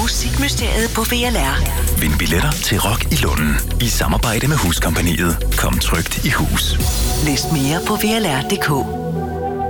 Musikmysteriet på VLR. Vind billetter til Rock i Lunden i samarbejde med Huskompagniet. Kom trygt i hus. Læs mere på VLR.dk.